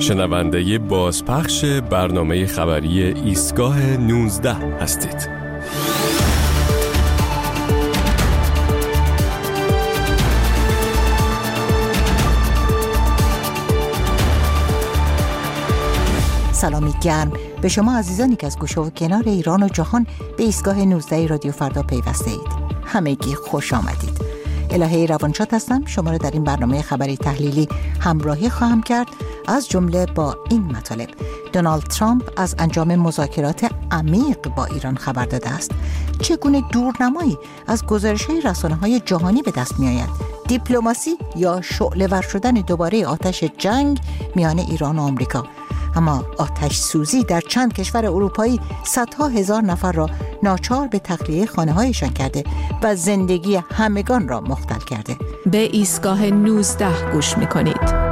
شنونده بازپخش برنامه خبری ایستگاه 19 هستید. سلامی گرم به شما عزیزانی که از گوشه و کنار ایران و جهان به ایستگاه 19 رادیو فردا پیوسته اید. همگی خوش آمدید. الهه روانشاد هستم. شما را در این برنامه خبری تحلیلی همراهی خواهم کرد، از جمله با این مطالب: دونالد ترامپ از انجام مذاکرات عمیق با ایران خبر داده است. چگونه دورنمایی از گزارش‌های رسانه‌های جهانی به دست می‌آید؟ دیپلماسی یا شعله‌ور شدن دوباره آتش جنگ میان ایران و آمریکا؟ اما آتش سوزی در چند کشور اروپایی صدها هزار نفر را ناچار به تخلیه خانه‌هایشان کرده و زندگی همگان را مختل کرده. به ایستگاه 19 گوش می‌کنید.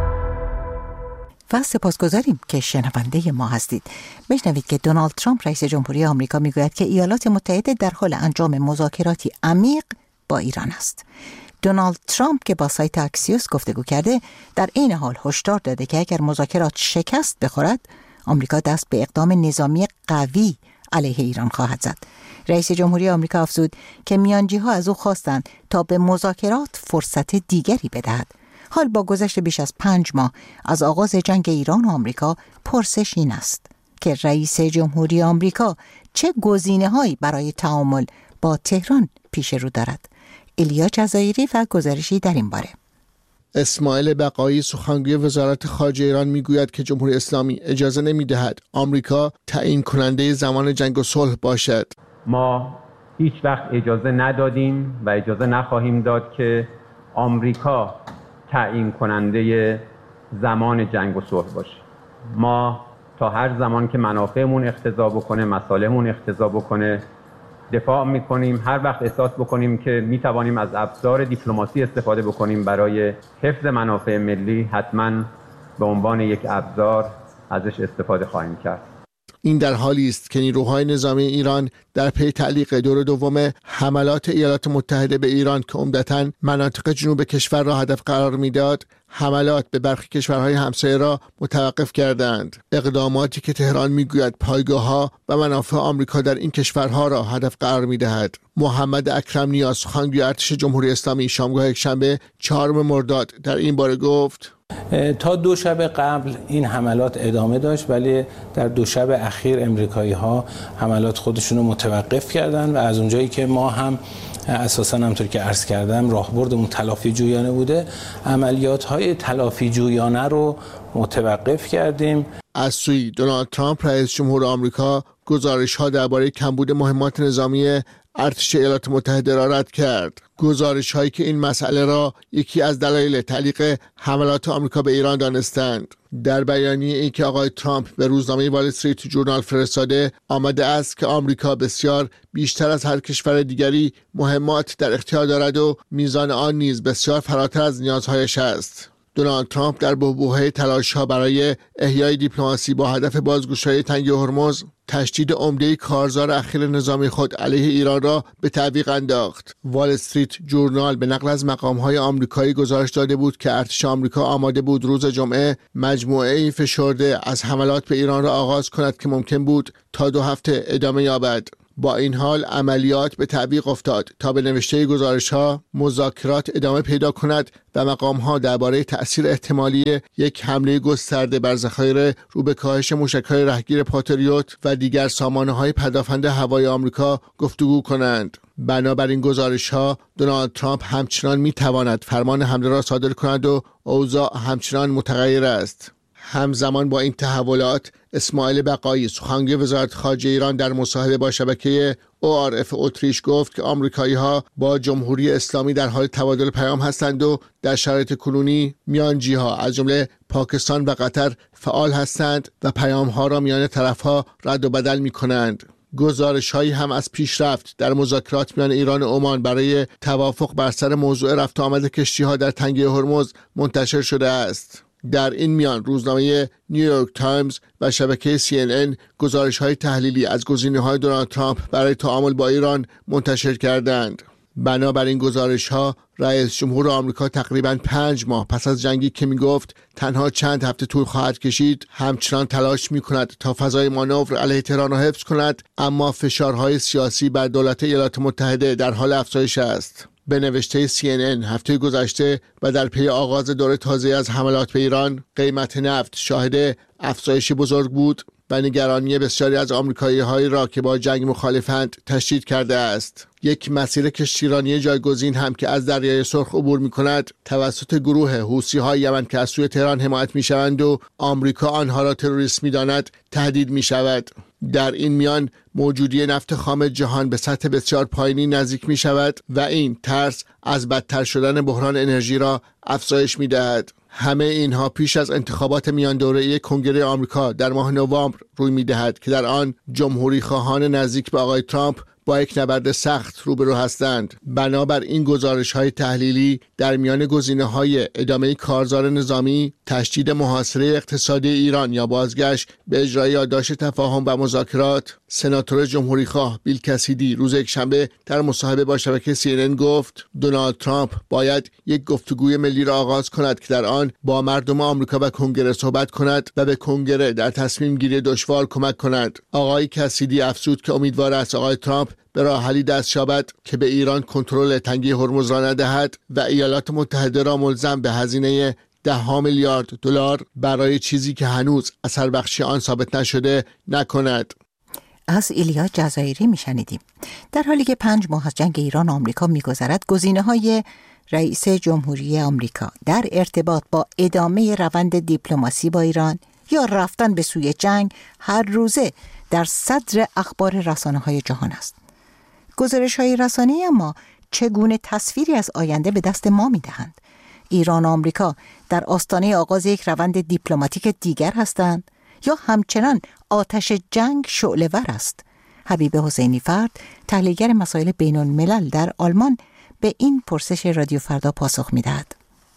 و سپاسگزاریم که شنونده ما هستید. بشنوید که دونالد ترامپ رئیس جمهوری آمریکا میگوید که ایالات متحده در حال انجام مذاکراتی عمیق با ایران است. دونالد ترامپ که با سایت اکسیوس گفتگو کرده، در این حال هشدار داده که اگر مذاکرات شکست بخورد، آمریکا دست به اقدام نظامی قوی علیه ایران خواهد زد. رئیس جمهوری آمریکا افزود که میانجی‌ها از او خواستند تا به مذاکرات فرصت دیگری بدهد. حال با گذشت بیش از 5 ماه از آغاز جنگ ایران و آمریکا، پرسش این است که رئیس جمهوری آمریکا چه گزینه‌هایی برای تعامل با تهران پیش رو دارد. ایلیا جزایری و گزارشی در این باره. اسماعیل بقایی سخنگوی وزارت خارجه ایران میگوید که جمهوری اسلامی اجازه نمیدهد آمریکا تعیین کننده زمان جنگ و صلح باشد. ما هیچ وقت اجازه ندادیم و اجازه نخواهیم داد که آمریکا تعیین کننده زمان جنگ و صلح باشه. ما تا هر زمان که منافعمون اقتضا بکنه، مصالحمون اقتضا بکنه، دفاع میکنیم. هر وقت احساس بکنیم که میتوانیم از ابزار دیپلماسی استفاده بکنیم برای حفظ منافع ملی، حتما به عنوان یک ابزار ازش استفاده خواهیم کرد. این در حالی است که نیروهای نظامی ایران در پی تعلیق دور دوم حملات ایالات متحده به ایران که عمدتاً مناطق جنوب کشور را هدف قرار میداد، حملات به برخی کشورهای همسایه را متوقف کردند. اقداماتی که تهران میگوید پایگاه‌ها و منافع آمریکا در این کشورها را هدف قرار میدهد. محمد اکرم نیاز سخنگوی ارتش جمهوری اسلامی شامگاه یکشنبه 4 مرداد در این باره گفت: تا 2 شب قبل این حملات ادامه داشت، ولی در 2 شب اخیر امریکایی‌ها حملات خودشون رو متوقف کردن و از اونجایی که ما هم اساساً همونطور که عرض کردم راهبردمون تلافی جویانه بوده، عملیات‌های تلافی جویانه رو متوقف کردیم. از سوی دونالد ترامپ رئیس جمهور آمریکا گزارش‌ها درباره کمبود مهمات نظامی ارتش ایالات متحده را رد کرد. گزارش‌هایی که این مسئله را یکی از دلایل تعلیق حملات آمریکا به ایران دانستند. در بیانیه ای که آقای ترامپ به روزنامه وال استریت جورنال فرستاده آمده است که آمریکا بسیار بیشتر از هر کشور دیگری مهمات در اختیار دارد و میزان آن نیز بسیار فراتر از نیازهایش است. دونالد ترامپ در بحبوحه تلاش‌ها برای احیای دیپلماسی با هدف بازگشایی تنگه هرمز، تشدید عمده کارزار اخیر نظامی خود علیه ایران را به تعویق انداخت. وال استریت جورنال به نقل از مقام‌های آمریکایی گزارش داده بود که ارتش آمریکا آماده بود روز جمعه مجموعه‌ای فشرده از حملات به ایران را آغاز کند که ممکن بود تا 2 هفته ادامه یابد. با این حال عملیات به تعویق افتاد تا به نوشته گزارش‌ها مذاکرات ادامه پیدا کند و مقام‌ها درباره تأثیر احتمالی یک حمله گسترده بر ذخایر رو به کاهش موشک‌های رهگیر پاتریوت و دیگر سامانه‌های پدافند هوایی آمریکا گفتگو کنند. بنابراین گزارش‌ها دونالد ترامپ همچنان می‌تواند فرمان حمله را صادر کند و اوضاع همچنان متغیر است. همزمان با این تحولات، اسماعیل بقایی سخنگوی وزارت خارجه ایران در مصاحبه با شبکه ORF اتریش گفت که آمریکایی‌ها با جمهوری اسلامی در حال تبادل پیام هستند و در شرایط کنونی میانجی‌ها از جمله پاکستان و قطر فعال هستند و پیام‌ها را میان طرف‌ها رد و بدل می‌کنند. گزارش‌هایی هم از پیشرفت در مذاکرات میان ایران و عمان برای توافق بر سر موضوع رفت و آمد کشتی‌ها در تنگه هرمز منتشر شده است. در این میان روزنامه نیویورک تایمز و شبکه CNN گزارش‌های تحلیلی از گزینه‌های دونالد ترامپ برای تعامل با ایران منتشر کردند. بنابراین گزارش‌ها رئیس جمهور آمریکا تقریباً 5 ماه پس از جنگی که میگفت تنها چند هفته طول خواهد کشید همچنان تلاش می‌کند تا فضای مانور علیه تهران را حفظ کند، اما فشارهای سیاسی بر دولت ایالات متحده در حال افزایش است. به نوشته CNN هفته گذشته و در پی آغاز دوره تازه از حملات به ایران، قیمت نفت شاهد افزایشی بزرگ بود و نگرانی بسیاری از آمریکایی‌هایی را که با جنگ مخالفند تشدید کرده است. یک مسیر کشتیرانی جایگزین هم که از دریای سرخ عبور می‌کند توسط گروه حوثی‌های یمن که از سوی تهران حمایت می‌شوند و آمریکا آنها را تروریست می‌داند تهدید می‌شود. در این میان موجودی نفت خام جهان به سطح بسیار پایینی نزدیک می‌شود و این ترس از بدتر شدن بحران انرژی را افزایش می‌دهد. همه اینها پیش از انتخابات میان دوره‌ای کنگره آمریکا در ماه نوامبر روی می‌دهد که در آن جمهوری خواهان نزدیک به آقای ترامپ با یک نبرد سخت روبرو هستند. بنابر این گزارش‌های تحلیلی در میان گزینه‌های ادامه کارزار نظامی، تشدید محاصره اقتصادی ایران یا بازگشت به اجرای یادداشت تفاهم و مذاکرات، سناتور جمهوریخواه بیل کسیدی روز یکشنبه در مصاحبه با شبکه CNN گفت دونالد ترامپ باید یک گفتگوی ملی را آغاز کند که در آن با مردم آمریکا و کنگره صحبت کند و به کنگره در تصمیم گیری دشوار کمک کند. آقای کسیدی افزود که امیدوار است آقای ترامپ به راه حلی دست یابد که به ایران کنترل تنگه هرمز را ندهد و ایالات متحده را ملزم به هزینه $10 میلیارد برای چیزی که هنوز اثر بخشی آن ثابت نشده نکند. از ایلیا جزایری میشنیدیم. در حالی که 5 ماه از جنگ ایران و آمریکا میگذرد، گزینه‌های رئیس جمهوری آمریکا در ارتباط با ادامه روند دیپلماسی با ایران یا رفتن به سوی جنگ هر روزه در صدر اخبار رسانه‌های جهان است. گزارش‌های رسانه‌ای اما چگونه تصویری از آینده به دست ما می‌دهند؟ ایران و آمریکا در آستانه آغاز یک روند دیپلماتیک دیگر هستند یا همچنان آتش جنگ شعله‌ور است؟ حبیب حسینی فرد، تحلیلگر مسائل بین‌الملل در آلمان، به این پرسش رادیو فردا پاسخ می‌دهد.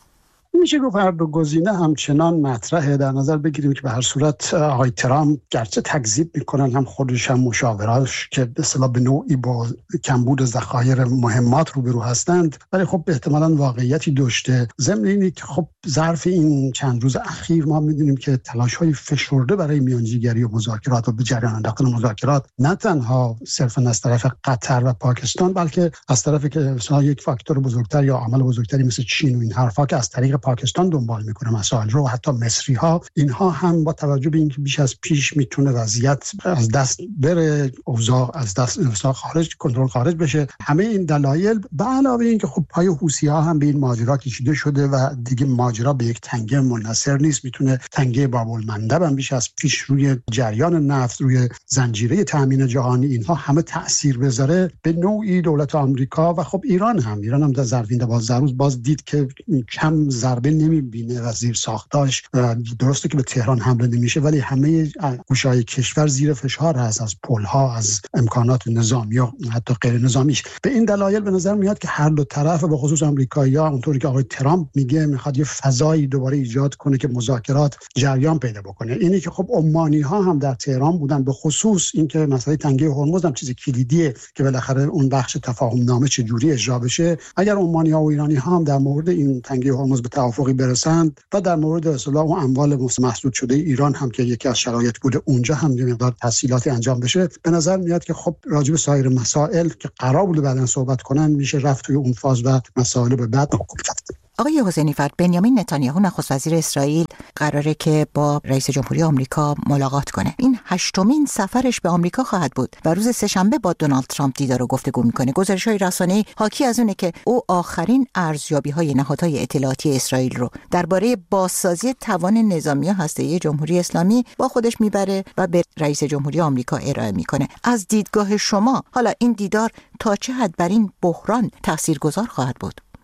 میشه گفت هر دو گزینه همچنان مطرحه. در نظر بگیریم که به هر صورت آقای ترامپ گرچه تکذیب میکنن، هم خودش هم مشاوراش که به اصطلاح به نوعی با کمبود ذخایر مهمات روبرو هستند، ولی خب احتمالاً واقعیتی داشته. ضمن اینه که خب ظرف این چند روز اخیر ما میدونیم که تلاش‌های فشرده برای میانجیگری و مذاکرات و به جریان انداختن مذاکرات نه تنها صرفاً از طرف قطر و پاکستان، بلکه از طرف که مثلا یک فاکتور بزرگتر یا عامل بزرگتری مثل چین و این حرفا که از طریق پاکستان دنبال میکنه مسائل رو، حتی مصری ها، اینها هم با توجه به اینکه بیش از پیش میتونه وضعیت از دست بره، اوضاع از دست خارج، کنترل خارج بشه، همه این دلایل به علاوه اینکه خب پای حوثی ها هم به این ماجرا کشیده شده و دیگه ماجرا به یک تنگه منحصر نیست، میتونه تنگه باب‌المندب هم بیش از پیش روی جریان نفت، روی زنجیره تامین جهانی، اینها همه تاثیر بذاره. به نوعی دولت آمریکا و خب ایران هم در ظرف 12 روز باز دید که کم ضربه نمیبینه و زیر ساختاش. درسته که به تهران حمله نمیشه، ولی همه گوشه‌های کشور زیر فشار هست، از پل‌ها، از امکانات نظامی و حتی غیر نظامیش. به این دلایل به نظر میاد که هر دو طرف، به خصوص آمریکایی‌ها، اونطوری که آقای ترامپ میگه، میخواد یه فضایی دوباره ایجاد کنه که مذاکرات جریان پیدا بکنه. اینی که خب عمانی‌ها هم در تهران بودن، به خصوص اینکه مسئله تنگه هرمز هم چیز کلیدیه که بالاخره اون بخش تفاهم نامه چه جوری اجرا بشه. اگر عمانی‌ها و ایرانی‌ها هم در مورد این تنگه هرمز به توافقی برسند و در مورد اصلاح و اموال مسدود شده ایران هم که یکی از شرایط بوده اونجا هم یه مقدار تسهیلاتی انجام بشه، به نظر میاد که خب راجع به سایر مسائل که قرار بوده بعداً صحبت کنن میشه رفت توی اون فاز و مسائل به بعد رفت. آقای حسینی فرد، بنیامین نتانیاهو نخست وزیر اسرائیل قراره که با رئیس جمهوری آمریکا ملاقات کنه. این 8مین سفرش به آمریکا خواهد بود و روز سه‌شنبه با دونالد ترامپ دیدار و گفتگو میکنه. گزارش‌های رسانه‌ای حاکی از اونه که او آخرین ارزیابی‌های نهادهای اطلاعاتی اسرائیل رو درباره بازسازی توان نظامی هسته‌ای جمهوری اسلامی با خودش میبره و به رئیس جمهوری آمریکا ارائه میکنه. از دیدگاه شما حالا این دیدار تا چه حد بر این بحران تاثیرگذار خواهد بود؟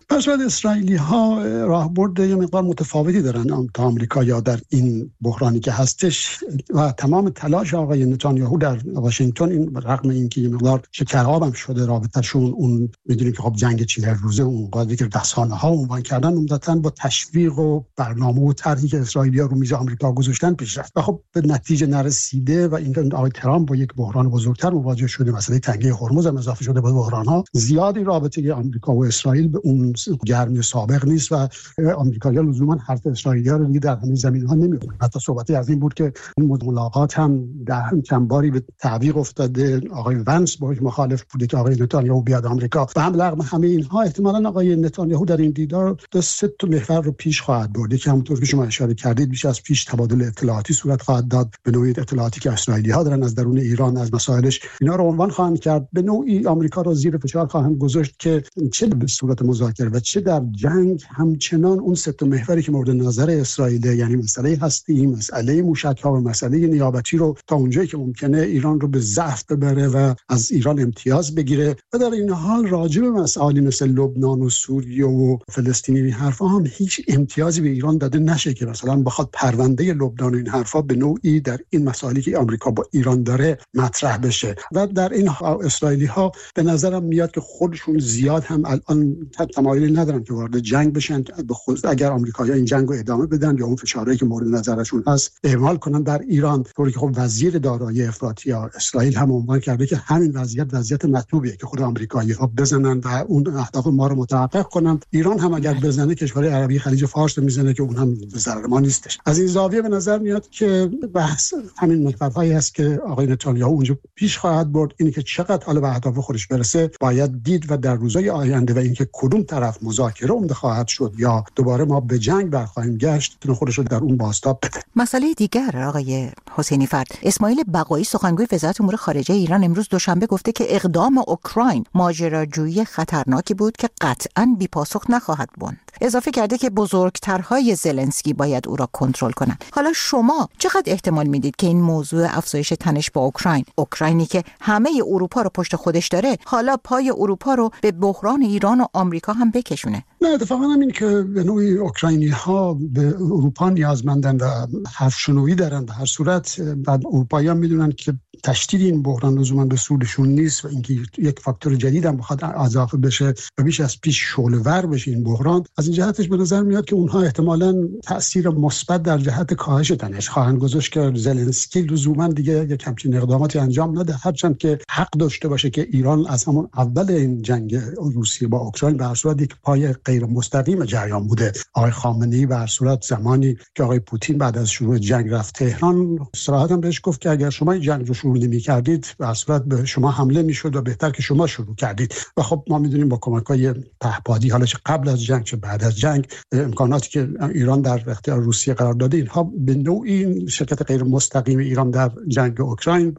پس بعد اسرائیلی ها راهبرد یه مقدار متفاوتی دارن تا آمریکا یا در این بحرانی که هستش و تمام تلاش آقای نتانیاهو در واشنگتن این رغم اینکه یه مقدار شکراب هم شده رابطه‌شون، اون میدونیم که خب جنگ 40 روزه اون قضیه که رسانه‌ها عنوان کردن عمدتاً با تشویق و برنامه و طرحی که اسرائیلی‌ها رو میز آمریکا گذاشتن پیش رفت و خب به نتیجه نرسیده و اینکه آقای ترامپ با یک بحران بزرگتر مواجه شده، مسئله تنگه هرمز هم اضافه شده به بحران‌ها، زیادی رابطه آمریکا و اسرائیل به اون گرمی سابق نیست و آمریکایی‌ها لزوما حرف اسرائیلی‌ها رو دیگه در همین زمینه‌ها نمی‌کنن. حتی صحبتی از این بود که این ملاقات هم در چند باری به تعویق افتاده، آقای ونس باهاش مخالف بوده که آقای نتانیاهو بیاد آمریکا و هم رغم همه اینها احتمالاً آقای نتانیاهو در این دیدار 2-3 محور رو پیش خواهد برد که همونطور که شما اشاره کردید بیش از پیش تبادل اطلاعاتی صورت خواهد داد، به نوعی اطلاعاتی که اسرائیلی‌ها دارن از درون ایران از مسائلش، اینا رو عنوان خواهند کرد، به نوعی آمریکا رو زیر فشار خواهند گذاشت که چه به صورت مذاکره و چه در جنگ همچنان اون 3 محوری که مورد نظر اسرائیل، یعنی مسئله هستی، مسئله موشک‌ها و مسئله نیابتی رو تا اونجایی که ممکنه ایران رو به ضعف ببره و از ایران امتیاز بگیره و در این حال راجع به مسائلی مثل لبنان و سوریه و فلسطین این حرفا هم هیچ امتیازی به ایران داده نشه که مثلا بخواد پرونده لبنان و این حرفا به نوعی در این مسائلی که آمریکا با ایران داره مطرح بشه و در این اسرائیلی‌ها به نظرم میاد که خودشون زیاد هم الان تمایلی ندارن که وارد جنگ بشن، به خصوص اگر آمریکایی‌ها این جنگ رو ادامه بدن یا اون فشارهایی که مورد نظرشون هست اعمال کنن در ایران، طوری که خب وزیر دارایی افراطی اسرائیل هم عنوان کرده که همین وضعیت مطلوبیه که خود آمریکایی‌ها بزنن و اون اهداف ما رو متحقق کنن. ایران هم اگر بزنه کشورهای عربی خلیج فارس رو میزنه که اون هم به ضرر ما نیستش. از این زاویه به نظر میاد که بحث همین محورهایی است که آقای نتانیاهو اونجا پیش خواهد برد. اینی که چقدر حالا به اهداف خودش برسه باید دید و در روزهای آینده و اینکه کدوم طرف مذاکره عمده خواهد شد یا دوباره ما به جنگ برخواهیم گشت تونه خودش رو در اون بازتاب بده. مسئله دیگر آقای حسینی فرد، اسماعیل بقایی سخنگوی وزارت امور خارجه ایران امروز دوشنبه گفته که اقدام اوکراین ماجراجویی خطرناکی بود که قطعاً بی‌پاسخ نخواهد ماند. اضافه کرده که بزرگترهای زلنسکی باید او را کنترل کنند. حالا شما چقدر احتمال میدید که این موضوع افزایش تنش با اوکراینی که همه اروپا رو پشت خودش داره، حالا پای اروپا رو به بحران ایران و آمریکا هم بکشونه؟ نه، اتفاقا همین که به نوعی اوکراینی‌ها به اروپا نیازمندن و حرف شنوی دارن. به هر صورت بعد اروپایی‌ها میدونن که تشدید این بحران لزوما به سودشون نیست و اینکه یک فاکتور جدید هم بخواد اضافه بشه و بیش از پیش شعله‌ور بشه این بحران، از این جهتش به نظر میاد که اونها احتمالاً تأثیر مثبت در جهت کاهش تنش خواهند گذاشت که زلنسکی لزوما دیگه یک همچین اقداماتی انجام نده، هرچند که حق داشته باشه که ایران از همون اول این جنگ روسیه با اوکراین به هر صورت یک پای غیر مستقیم جریان بوده. آقای خامنه‌ای به هر صورت زمانی که آقای پوتین بعد از شروع جنگ رفت تهران، صراحتاً بهش گفت که اگر شما این جنگ رو شروع نمی‌کردید به هر صورت به شما حمله می‌شد و بهتر که شما شروع کردید. و خب ما می‌دونیم با کمک‌های پهپادی، حالا چه قبل از جنگ چه بعد از جنگ، امکاناتی که ایران در اختیار روسیه قرار داده، اینها به نوعی شرکت غیر مستقیم ایران در جنگ اوکراین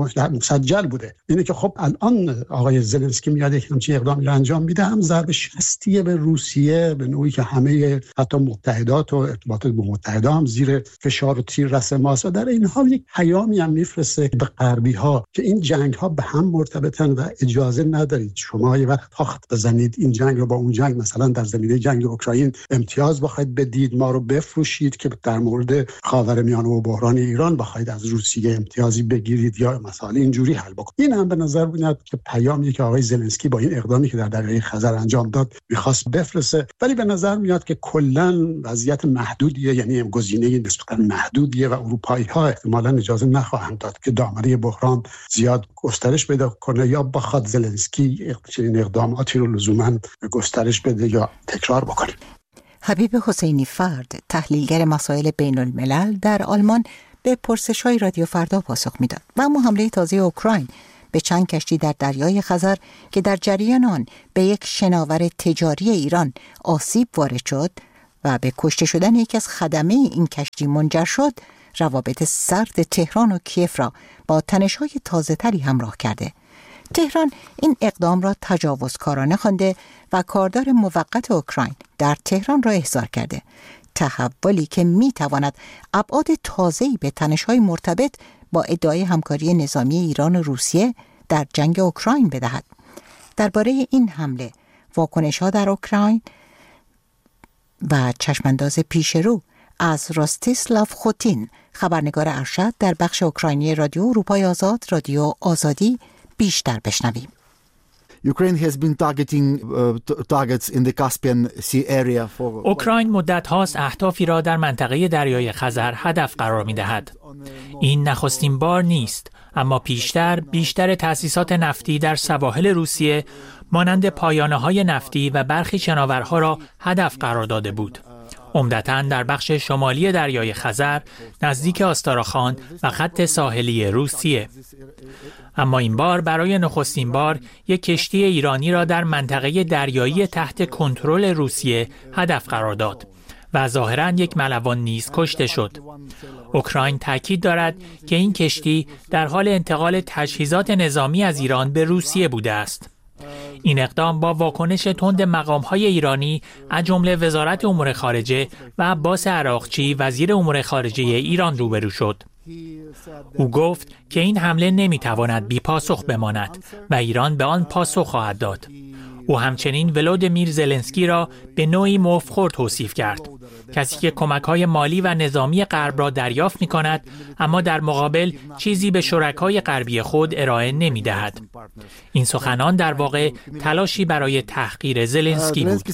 مسجل بوده. اینه که خب الان آقای زلنسکی میاد یک همچین اقدامی رو انجام میده، هم ضربه شستی به روسیه به نوعی که همه حتی متحدات و ارتباطات با متحدا هم زیر فشار و تیر رس ماست و در این حال یک پیامی هم میفرسته به غربی‌ها که این جنگ‌ها به هم مرتبطن و اجازه ندارید شما یه وقت تاخت بزنید این جنگ رو با اون جنگ، مثلا در زمینه جنگ اوکراین امتیاز بخواید بدید، ما رو بفروشید که در مورد خاورمیانه و بحران ایران بخواید از روسیه امتیازی بگیرید یا مسائل اینجوری حل بکنید. این هم به نظر میاد که پیامی که آقای زلنسکی با این اقدامی که در دریای خزر انجام داد می‌خواست بفرسته، ولی به نظر میاد که کلاً وضعیت محدودیه، یعنی گزینه نسبتاً محدودیه و اروپایی‌ها احتمالاً اجازه نخواهند داد که دامنه بحران زیاد گسترش پیدا کنه یا بخواد زلنسکی چنین اقداماتی رو لزوماً گسترش بده یا تکرار بکنه. حبیب حسینی فرد، تحلیلگر مسائل بین الملل در آلمان، به پرسش‌های رادیو فردا پاسخ میداد. و اما حمله تازه اوکراین به چند کشتی در دریای خزر که در جریان آن به یک شناور تجاری ایران آسیب وارد شد و به کشته شدن یکی از خدمه این کشتی منجر شد، روابط سرد تهران و کیف را با تنش‌های تازه‌تری همراه کرده. تهران این اقدام را تجاوزکارانه خوانده و کاردار موقت اوکراین در تهران را احضار کرده. تحولی که می‌تواند ابعاد تازه‌ای به تنش‌های مرتبط با ادعای همکاری نظامی ایران و روسیه در جنگ اوکراین بدهد. درباره این حمله، واکنش‌ها در اوکراین و چشمانداز پیشرو از راستیسلاو خوتین، خبرنگار ارشد در بخش اوکراینی رادیو اروپای آزاد، رادیو آزادی، بیشتر بشنویم. اوکراین مدت هاست اهدافی را در منطقه دریای خزر هدف قرار می دهد. این نخستین بار نیست، اما بیشتر تأسیسات نفتی در سواحل روسیه مانند پایانه‌های نفتی و برخی شناورها را هدف قرار داده بود. عمدتاً در بخش شمالی دریای خزر نزدیک آستاراخان و خط ساحلی روسیه. اما این بار برای نخستین بار یک کشتی ایرانی را در منطقه دریایی تحت کنترل روسیه هدف قرار داد و ظاهراً یک ملوان نیز کشته شد. اوکراین تاکید دارد که این کشتی در حال انتقال تجهیزات نظامی از ایران به روسیه بوده است. این اقدام با واکنش تند مقام‌های ایرانی از جمله وزارت امور خارجه و عباس عراقچی وزیر امور خارجه ایران روبرو شد. او گفت که این حمله نمی‌تواند بی‌پاسخ بماند و ایران به آن پاسخ خواهد داد. او همچنین ولودیمیر زلنسکی را به نوعی مفخور توصیف کرد، کسی که کمک‌های مالی و نظامی غرب را دریافت می‌کند اما در مقابل چیزی به شرکای غربی خود ارائه نمی‌دهد. این سخنان در واقع تلاشی برای تحقیر زلنسکی بود.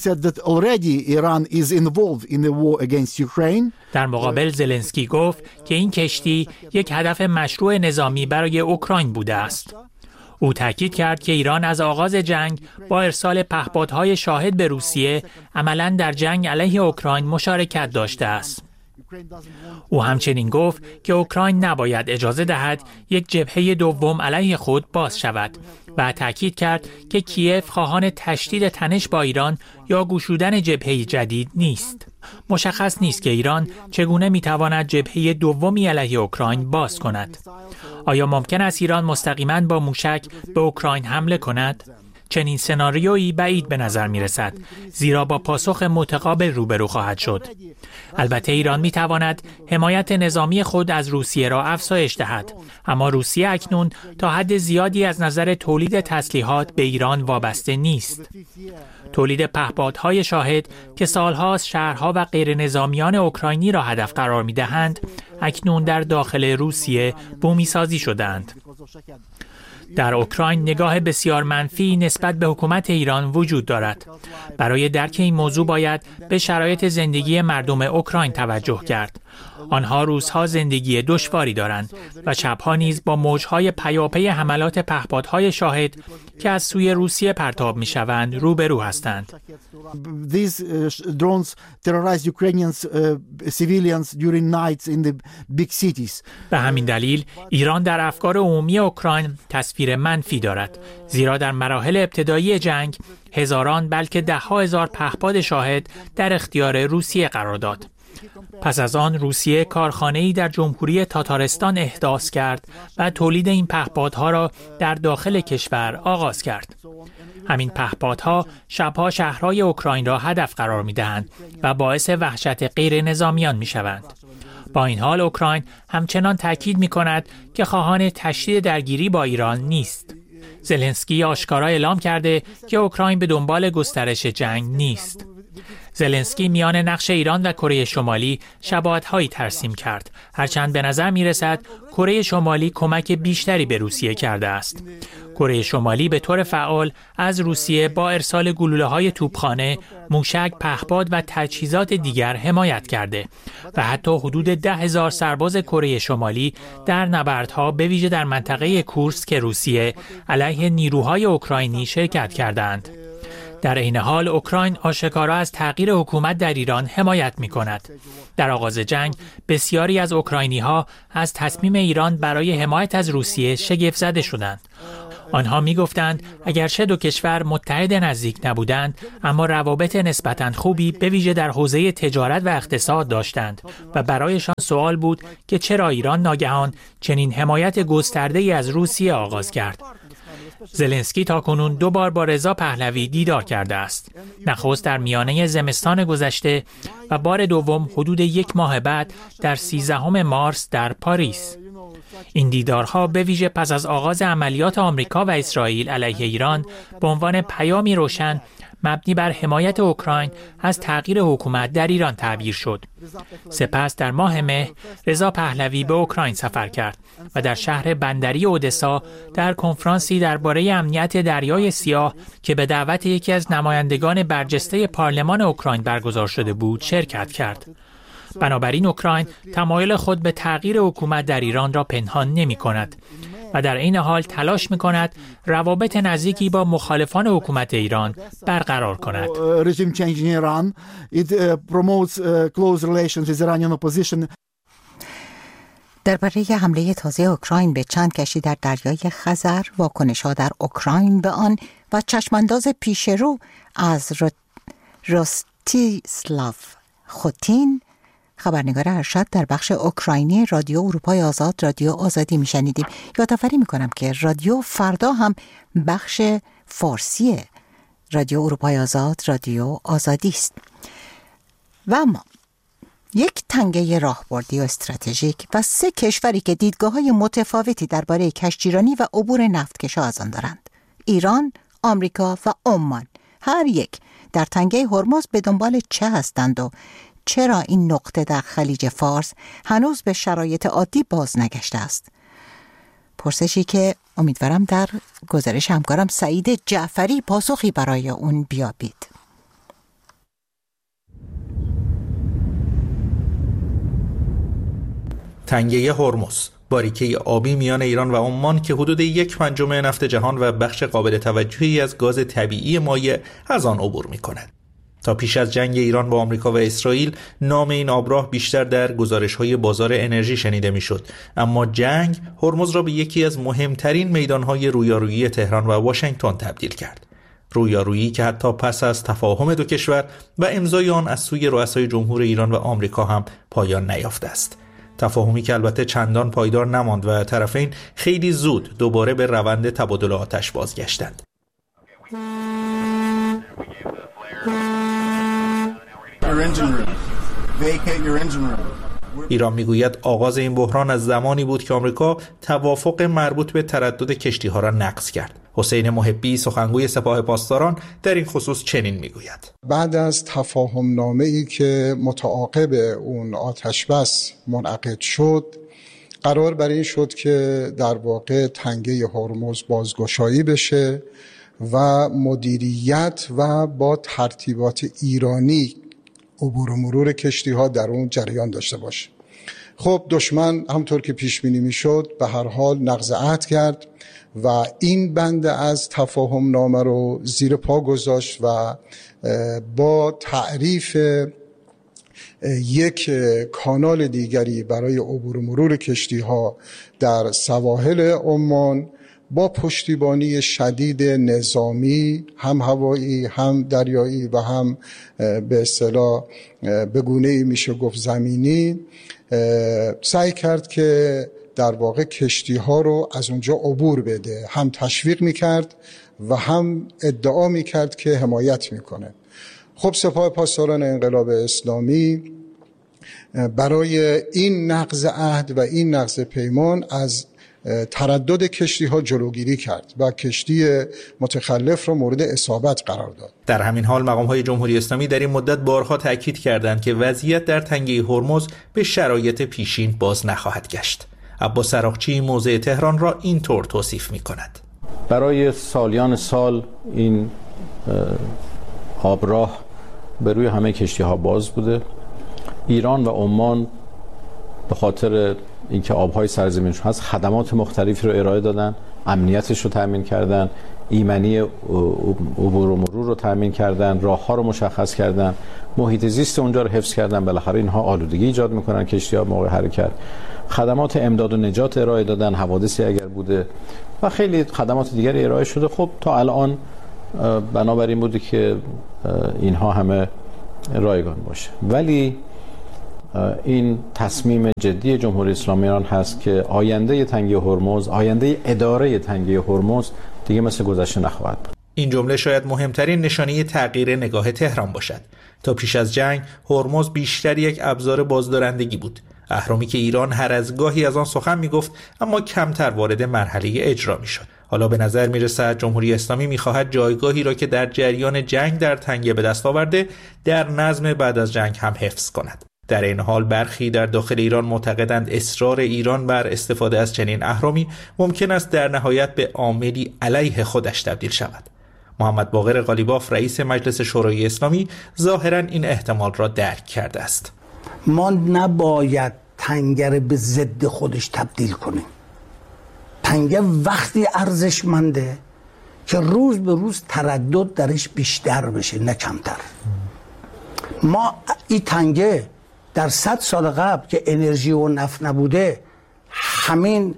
در مقابل زلنسکی گفت که این کشتی یک هدف مشروع نظامی برای اوکراین بوده است. او تاکید کرد که ایران از آغاز جنگ با ارسال پهپادهای شاهد به روسیه عملاً در جنگ علیه اوکراین مشارکت داشته است. او همچنین گفت که اوکراین نباید اجازه دهد یک جبهه دوم علیه خود باز شود و تاکید کرد که کیف خواهان تشدید تنش با ایران یا گشودن جبهه جدید نیست. مشخص نیست که ایران چگونه میتواند جبهه دومی علیه اوکراین باز کند. آیا ممکن است ایران مستقیما با موشک به اوکراین حمله کند؟ چنین سناریویی بعید به نظر می رسد، زیرا با پاسخ متقابل روبرو خواهد شد. البته ایران می تواند حمایت نظامی خود از روسیه را افزایش دهد، اما روسیه اکنون تا حد زیادی از نظر تولید تسلیحات به ایران وابسته نیست. تولید پهپادهای شاهد که سالهاست شهرها و غیر نظامیان اوکراینی را هدف قرار می دهند، اکنون در داخل روسیه بومی سازی شدند. در اوکراین نگاه بسیار منفی نسبت به حکومت ایران وجود دارد. برای درک این موضوع باید به شرایط زندگی مردم اوکراین توجه کرد. آنها روزها زندگی دشواری دارند و شبها نیز با موجهای پیاپی حملات پهپادهای شاهد که از سوی روسیه پرتاب می‌شوند روبرو هستند. These drones terrorize Ukrainian civilians during nights in the big cities. به همین دلیل ایران در افکار عمومی اوکراین تصویر منفی دارد، زیرا در مراحل ابتدایی جنگ هزاران بلکه ده‌ها هزار پهپاد شاهد در اختیار روسیه قرار داد. پس از آن روسیه کارخانه‌ای در جمهوری تاتارستان احداث کرد و تولید این پهپادها را در داخل کشور آغاز کرد. همین پهپادها شبها شهرهای اوکراین را هدف قرار می‌دهند و باعث وحشت غیر نظامیان می‌شوند. با این حال اوکراین همچنان تاکید می‌کند که خواهان تشدید درگیری با ایران نیست. زلنسکی آشکارا اعلام کرده که اوکراین به دنبال گسترش جنگ نیست. زلنسکی میان نقش ایران و کره شمالی شباهت‌هایی ترسیم کرد، هرچند به نظر می‌رسد کره شمالی کمک بیشتری به روسیه کرده است. کره شمالی به طور فعال از روسیه با ارسال گلوله‌های توپخانه، موشک، پهپاد و تجهیزات دیگر حمایت کرده و حتی حدود 10,000 سرباز کره شمالی در نبردها به ویژه در منطقه کورسک روسیه علیه نیروهای اوکراینی شرکت کردند. در عین حال اوکراین آشکارا از تغییر حکومت در ایران حمایت می‌کند. در آغاز جنگ بسیاری از اوکراینی‌ها از تصمیم ایران برای حمایت از روسیه شگفت‌زده شدند. آنها می‌گفتند اگرچه دو کشور متحد نزدیک نبودند، اما روابط نسبتاً خوبی به ویژه در حوزه تجارت و اقتصاد داشتند و برایشان سوال بود که چرا ایران ناگهان چنین حمایت گسترده‌ای از روسیه آغاز کرد. زلنسکی تاکنون 2 بار با رضا پهلوی دیدار کرده است. نخست در میانه زمستان گذشته و بار دوم حدود 1 ماه بعد در 13 مارس در پاریس. این دیدارها به ویژه پس از آغاز عملیات آمریکا و اسرائیل علیه ایران به عنوان پیامی روشن مبنی بر حمایت اوکراین از تغییر حکومت در ایران تعبیر شد. سپس در ماه مه رضا پهلوی به اوکراین سفر کرد و در شهر بندری اودسا در کنفرانسی درباره امنیت دریای سیاه که به دعوت یکی از نمایندگان برجسته پارلمان اوکراین برگزار شده بود شرکت کرد. بنابراین اوکراین تمایل خود به تغییر حکومت در ایران را پنهان نمی کند و در این حال تلاش می کند روابط نزدیکی با مخالفان حکومت ایران برقرار کند. درباره حمله تازه اوکراین به چند کشتی در دریای خزر، واکنش‌ها در اوکراین به آن و چشمانداز پیشرو از روستیسلاو خوتین، خبرنگار ارشد در بخش اوکراینی رادیو اروپای آزاد، رادیو آزادی میشنیدیم. یادآوری میکنم که رادیو فردا هم بخش فارسی رادیو اروپای آزاد، رادیو آزادی است. و اما یک تنگه راهبردی و استراتژیک و 3 کشوری که دیدگاه‌های متفاوتی درباره کشتیرانی و عبور نفتکش‌ها از آن دارند: ایران، آمریکا و عمان. هر یک در تنگه هرمز به دنبال چه هستند و چرا این نقطه در خلیج فارس هنوز به شرایط عادی باز نگشته است؟ پرسشی که امیدوارم در گزارش همکارم سعید جعفری پاسخی برای اون بیابید. تنگه هرمز، باریکه آبی میان ایران و عمان که حدود 1/5 نفت جهان و بخش قابل توجهی از گاز طبیعی مایع از آن عبور می‌کند. تا پیش از جنگ ایران با آمریکا و اسرائیل نام این آبراه بیشتر در گزارش‌های بازار انرژی شنیده می‌شد، اما جنگ هرمز را به یکی از مهمترین میدان‌های رویارویی تهران و واشنگتن تبدیل کرد. رویارویی که حتی پس از تفاهم 2 کشور و امضای آن از سوی رؤسای جمهور ایران و آمریکا هم پایان نیافته است. تفاهمی که البته چندان پایدار نماند و طرفین خیلی زود دوباره به روند تبادل آتش بازگشتند. ایران میگوید آغاز این بحران از زمانی بود که آمریکا توافق مربوط به تردد کشتی‌ها را نقض کرد. حسین محبی سخنگوی سپاه پاسداران در این خصوص چنین میگوید: بعد از تفاهم نامه‌ای که متعاقب اون آتشبس منعقد شد، قرار بر این شد که در واقع تنگه هرمز بازگشایی بشه و مدیریت و با ترتیبات ایرانی عبور و مرور کشتی ها در اون جریان داشته باشه. خب دشمن همطور که پیش بینی میشد به هر حال نقض عهد کرد و این بند از تفاهم نامه رو زیر پا گذاشت و با تعریف یک کانال دیگری برای عبور و مرور کشتی ها در سواحل عمان با پشتیبانی شدید نظامی، هم هوایی هم دریایی و هم به اصطلاح به گونه‌ای میشه گفت زمینی، سعی کرد که در واقع کشتی ها رو از اونجا عبور بده. هم تشویق میکرد و هم ادعا میکرد که حمایت میکنه. خب سپاه پاسداران انقلاب اسلامی برای این نقض عهد و این نقض پیمان از تردد کشتی ها جلوگیری کرد و کشتی متخلف را مورد اصابت قرار داد. در همین حال مقام های جمهوری اسلامی در این مدت بارها تاکید کردند که وضعیت در تنگه هرمز به شرایط پیشین باز نخواهد گشت. عباس عراقچی موضع تهران را اینطور توصیف می کند: برای سالیان سال این آبراه به روی همه کشتی ها باز بوده. ایران و عمان به خاطر اینکه آبهای سرزمینشون هست خدمات مختلفی رو ارائه دادن، امنیتش رو تامین کردن، ایمنی عبور و مرور رو تامین کردن، راهها رو مشخص کردن، محیط زیست اونجا رو حفظ کردن. بالاخره اینها آلودگی ایجاد میکنن کشتی‌ها موقع حرکت. خدمات امداد و نجات ارائه دادن، حوادثی اگر بوده و خیلی خدمات دیگری ارائه شده. خب تا الان بنابراین بوده که اینها همه رایگان باشه، ولی این تصمیم جدی جمهوری اسلامی ایران هست که آینده تنگه هرمز، آینده اداره تنگه هرمز دیگه مثل گذشته نخواهد بود. این جمله شاید مهمترین نشانه تغییر نگاه تهران باشد. تا پیش از جنگ هرمز بیشتر یک ابزار بازدارندگی بود، اهرامی که ایران هر از گاهی از آن سخن میگفت اما کمتر وارد مرحله اجرا میشد. حالا به نظر میرسد جمهوری اسلامی میخواهد جایگاهی را که در جریان جنگ در تنگه به دست آورده در نظم بعد از جنگ هم حفظ کند. در این حال برخی در داخل ایران معتقدند اصرار ایران بر استفاده از چنین اهرامی ممکن است در نهایت به عاملی علیه خودش تبدیل شود. محمد باقر قالیباف رئیس مجلس شورای اسلامی ظاهراً این احتمال را درک کرده است. ما نباید تنگه به ضد خودش تبدیل کنیم. تنگه وقتی ارزشمنده که روز به روز تردد درش بیشتر بشه نه کمتر. ما این تنگه در 100 سال قبل که انرژی و نفت نبوده همین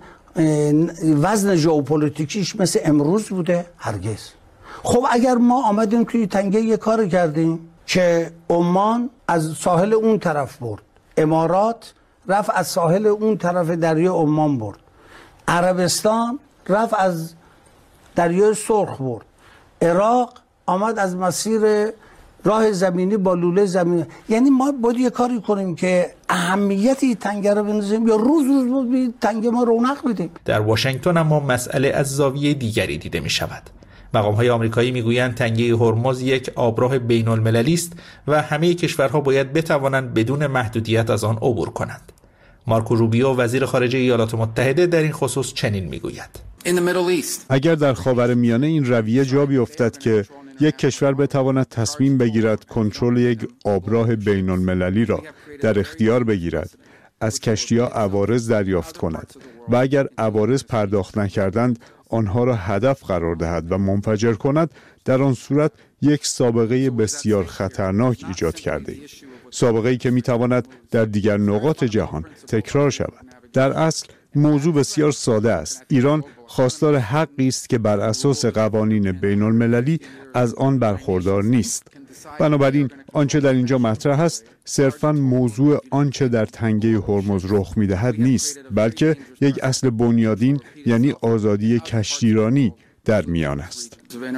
وزن ژئوپلیتیکیش مثل امروز بوده؟ هرگز. خب اگر ما آمدیم توی تنگه یه کار کردیم که عمان از ساحل اون طرف برد، امارات رفت از ساحل اون طرف دریای عمان برد، عربستان رفت از دریای سرخ برد، عراق آمد از مسیر راه زمینی با لوله زمینی. یعنی ما باید یه کاری کنیم که اهمیتی تنگه رو بندازیم یا روز روز به تنگه ما رونق بدیم. در واشنگتن اما مسئله از زاویه دیگری دیده می شود. مقام‌های آمریکایی میگویند تنگه هرمز یک آبراه بین‌المللی است و همه کشورها باید بتوانند بدون محدودیت از آن عبور کنند. مارکو روبیو وزیر خارجه ایالات متحده در این خصوص چنین میگوید: اگر در خاورمیانه این رویه جا بیفتد که یک کشور بتواند تصمیم بگیرد کنترل یک آبراه بین‌المللی را در اختیار بگیرد، از کشتی‌ها عوارض دریافت کند و اگر عوارض پرداخت نکردند آنها را هدف قرار دهد و منفجر کند، در آن صورت یک سابقه بسیار خطرناک ایجاد کرده اید. سابقه‌ای که می‌تواند در دیگر نقاط جهان تکرار شود. در اصل موضوع بسیار ساده است. ایران خواستار حقی است که بر اساس قوانین بین‌المللی از آن برخوردار نیست. بنابراین آنچه در اینجا مطرح است صرفاً موضوع آنچه در تنگه هرمز رخ می‌دهد نیست، بلکه یک اصل بنیادین یعنی آزادی کشتیرانی در میان است.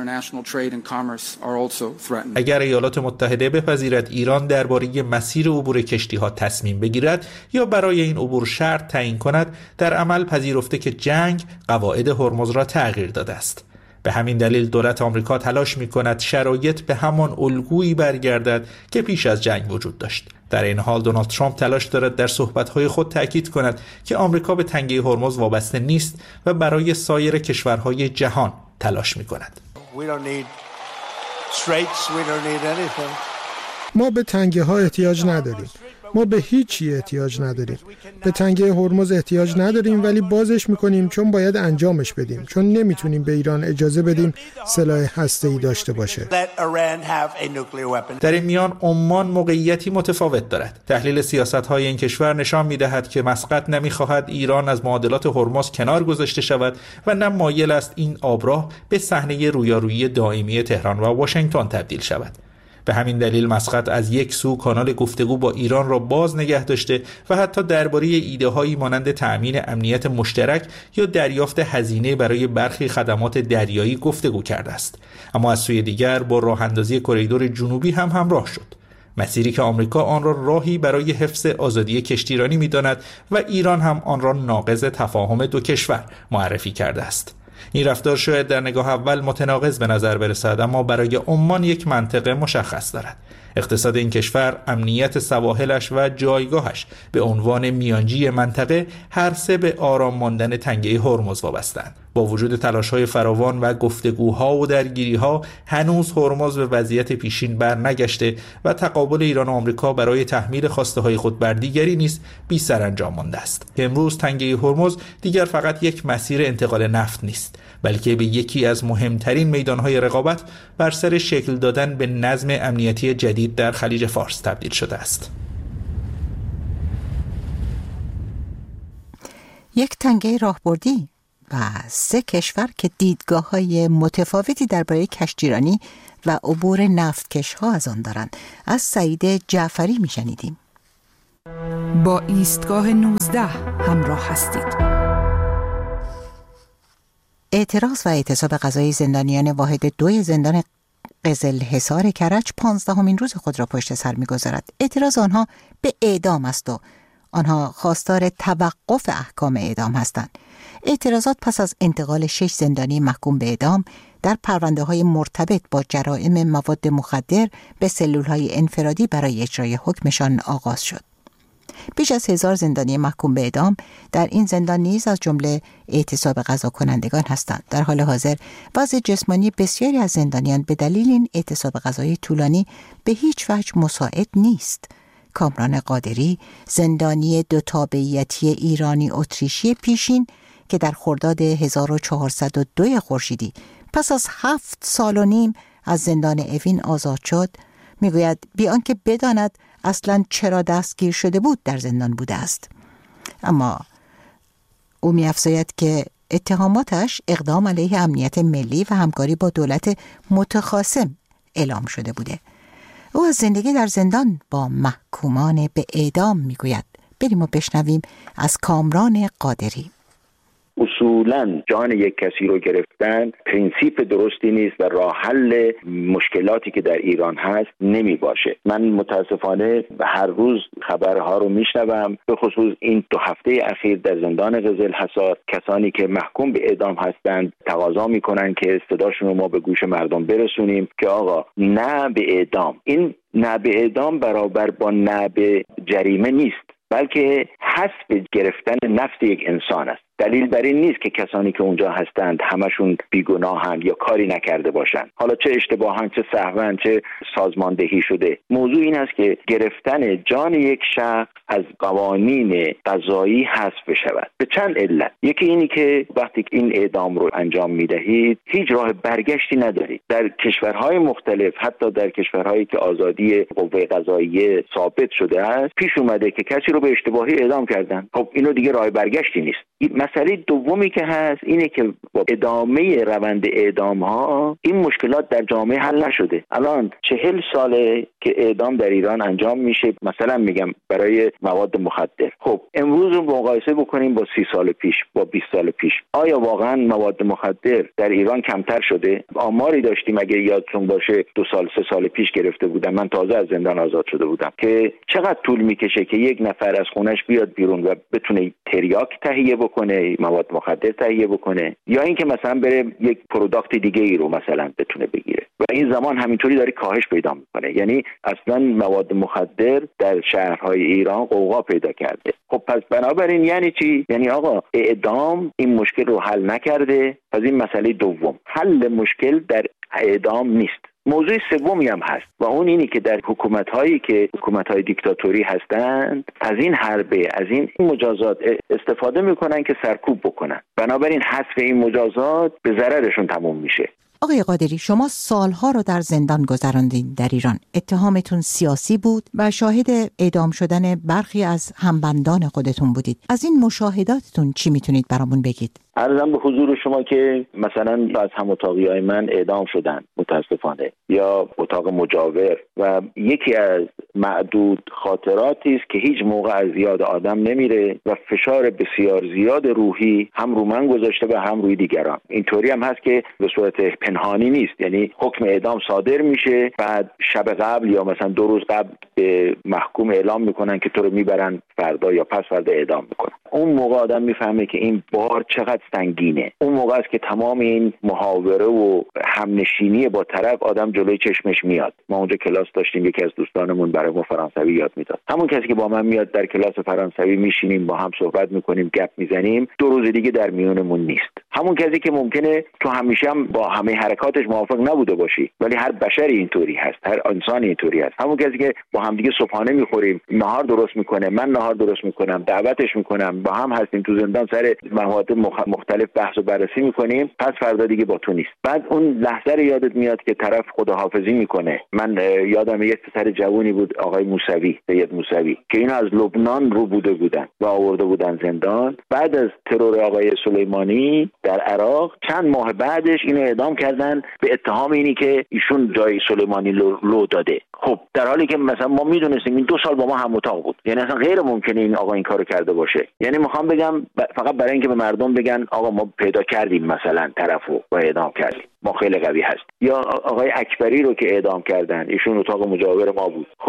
اگر ایالات متحده بپذیرد ایران درباره مسیر عبور کشتی‌ها تصمیم بگیرد یا برای این عبور شرط تعیین کند، در عمل پذیرفته که جنگ قواعد هرمز را تغییر داده است. به همین دلیل دولت آمریکا تلاش می‌کند شرایط به همان الگویی برگردد که پیش از جنگ وجود داشت. در این حال دونالد ترامپ تلاش دارد در صحبت‌های خود تاکید کند که آمریکا به تنگه هرمز وابسته نیست و برای سایر کشورهای جهان تلاش می‌کند. ما به تنگه ها احتیاج نداریم. ما به هیچی احتیاج نداریم. به تنگه هرمز احتیاج نداریم، ولی بازش میکنیم چون باید انجامش بدیم، چون نمیتونیم به ایران اجازه بدیم سلاح هسته‌ای داشته باشه. در این میان عمان موقعیتی متفاوت دارد. تحلیل سیاست‌های این کشور نشان می‌دهد که مسقط نمی‌خواهد ایران از معادلات هرمز کنار گذاشته شود و نه مایل است این آبراه به صحنه رویارویی دائمی تهران و واشنگتن تبدیل شود. به همین دلیل مسقط از یک سو کانال گفتگو با ایران را باز نگه داشته و حتی درباره ایده‌هایی مانند تأمین امنیت مشترک یا دریافت هزینه برای برخی خدمات دریایی گفتگو کرده است. اما از سوی دیگر با راه اندازی کریدور جنوبی هم همراه شد، مسیری که آمریکا آن را راهی برای حفظ آزادی کشتیرانی می‌داند و ایران هم آن را ناقض تفاهم دو کشور معرفی کرده است. این رفتار شاید در نگاه اول متناقض به نظر برسد، اما برای عمان یک منطق مشخص دارد. اقتصاد این کشور، امنیت سواحلش و جایگاهش به عنوان میانجی منطقه هر سه به آرام ماندن تنگه هرمز وابسته‌اند. با وجود تلاش‌های فراوان و گفتگوها و درگیری‌ها، هنوز هرمز به وضعیت پیشین برنگشته و تقابل ایران و آمریکا برای تحمیل خواسته‌های خود بر دیگری نیز بی سرانجام مانده است. امروز تنگه هرمز دیگر فقط یک مسیر انتقال نفت نیست، بلکه به یکی از مهمترین میدان‌های رقابت بر سر شکل دادن به نظم امنیتی جدید در خلیج فارس تبدیل شده است. یک تنگه راهبردی و 3 کشور که دیدگاه‌های متفاوتی درباره کشتیرانی و عبور نفتکش‌ها از آن دارند. از سعید جعفری میشنیدیم. با ایستگاه 19 همراه هستید. اعتراض و اعتصاب قضایی زندانیان واحد 2 زندان قزلحصار کرج 15مین روز خود را پشت سر می‌گذارد. اعتراض آنها به اعدام است و آنها خواستار توقف احکام اعدام هستند. اعتراضات پس از انتقال 6 زندانی محکوم به اعدام در پرونده‌های مرتبط با جرائم مواد مخدر به سلول‌های انفرادی برای اجرای حکمشان آغاز شد. بیش از 1000 زندانی محکوم به اعدام در این زندان نیز از جمله اعتصاب قضا کنندگان هستند. در حال حاضر وضع جسمانی بسیاری از زندانیان به دلیل این اعتصاب قضایی طولانی به هیچ وجه مساعد نیست. کامران قادری، زندانی 2 تابعیتی ایرانی اتریشی پیشین که در خرداد 1402 خورشیدی پس از 7 سال و نیم از زندان اوین آزاد شد، میگوید بی آنکه بداند اصلا چرا دستگیر شده بود در زندان بوده است. اما او می‌افزاید که اتهاماتش اقدام علیه امنیت ملی و همکاری با دولت متخاصم اعلام شده بوده. او از زندگی در زندان با محکومان به اعدام میگوید. بریم و بشنویم از کامران قادری. اصولاً جان یک کسی رو گرفتن پرینسیپ درستی نیست و راه حل مشکلاتی که در ایران هست نمی باشه. من متاسفانه هر روز خبرها رو میشنوم، به خصوص این 2 هفته اخیر در زندان قزل حصار کسانی که محکوم به اعدام هستند تقاضا میکنن که صداشون رو ما به گوش مردم برسونیم که آقا نه به اعدام. این نه به اعدام برابر با نه به جریمه نیست، بلکه حسب گرفتن نفس یک انسان است. دلیل بر این نیست که کسانی که اونجا هستند همشون بیگناهند یا کاری نکرده باشند، حالا چه اشتباهن چه سهواً چه سازماندهی شده. موضوع این است که گرفتن جان یک شخص از قوانین قضایی حذف بشود به چند علت. یکی اینی که وقتی این اعدام رو انجام میدهید هیچ راه برگشتی ندارید. در کشورهای مختلف، حتی در کشورهایی که آزادی قوه قضاییه ثابت شده است، پیش اومده که کسی رو به اشتباهی اعدام کردن. خب اینو دیگه راه برگشتی نیست. مسئله دومی که هست اینه که با ادامه روند اعدام ها این مشکلات در جامعه حل نشده. الان 40 ساله که اعدام در ایران انجام میشه، مثلا میگم برای مواد مخدر. خب امروز رو مقایسه بکنیم با 30 سال پیش، با 20 سال پیش. آیا واقعا مواد مخدر در ایران کمتر شده؟ آماری داشتیم اگه یادتون باشه 2 سال 3 سال پیش گرفته بودم، من تازه از زندان آزاد شده بودم، که چقدر طول میکشه که یک نفر از خونش بیاد بیرون و بتونه تریاک تهیه بکنه، مواد مخدر تهیه بکنه، یا اینکه مثلا بره یک پروداکت دیگه ای رو مثلا بتونه بگیره. و این زمان همینطوری داره کاهش پیدا میکنه. یعنی اصلا مواد مخدر در شهرهای ایران قوقا پیدا کرده. خب پس بنابراین یعنی چی؟ یعنی آقا اعدام این مشکل رو حل نکرده. از این مسئله دوم، حل مشکل در اعدام نیست. موضوع سومی هم هست و اون اینی که در حکومت‌های دیکتاتوری هستند از این حربه، از این مجازات استفاده میکنن که سرکوب بکنن. بنابراین حذف این مجازات به ضررشون تموم میشه. آقای قادری، شما سالها رو در زندان گذراندید در ایران. اتهامتون سیاسی بود و شاهد اعدام شدن برخی از همبندان خودتون بودید. از این مشاهداتتون چی میتونید برامون بگید؟ عرضم به حضور شما که مثلا از هم اتاقیای من اعدام شدن متاسفانه، یا اتاق مجاور، و یکی از معدود خاطراتی است که هیچ موقع از یاد آدم نمیره و فشار بسیار زیاد روحی هم رو من گذاشته و هم روی دیگران. اینطوری هم هست که به صورت پنهانی نیست، یعنی حکم اعدام صادر میشه، بعد شب قبل یا مثلا 2 روز قبل به محکوم اعلام میکنن که تو رو میبرن فردا یا پس فردا اعدام میکنن. اون موقع آدم میفهمه که این بار چقدر سنگینه. اون موقع است که تمام این محاوره و همنشینی با طرف آدم جلوی چشمش میاد. ما اونجا کلاس داشتیم، یکی از دوستانمون برای ما فرانسوی یاد میداد. همون کسی که با من میاد در کلاس فرانسوی میشینیم با هم صحبت میکنیم، گپ میزنیم، 2 روز دیگه در میونمون نیست. همون کسی که ممکنه تو همیشه هم با همه حرکاتش موافق نبوده باشی، ولی هر بشری اینطوری هست، هر انسانی اینطوری هست. همون کسی که با هم دیگه صبحانه میخوریم، نهار درست میکنه، من نهار درست میکنم، دعوتش میکنم، با هم هستیم تو زندان سر مواد مختلف بحث و بررسی میکنیم، پس فردا دیگه با تو نیست. بعد اون لحظه رو یادت میاد که طرف خداحافظی میکنه. من یادم یک پسر جوونی بود، آقای موسوی، سید موسوی، که اینا از لبنان رو بودن و آورده بودن زندان. بعد از ترور آقای سلیمانی در عراق چند ماه بعدش اینو اعدام کردن به اتهام اینی که ایشون جای سلیمانی لو داده. خب در حالی که مثلا ما میدونستیم این 2 سال با ما هم اتاق بود، یعنی اصلا غیر ممکنه این آقا این کارو کرده باشه. یعنی میخوام بگم فقط برای اینکه به مردم بگن آقا ما پیدا کردیم مثلا طرفو و اعدام کردیم، ما خیلی قوی هست. یا آقای اکبری رو که اعدام کردن، ایشون اتاق مجاور ما بود. خب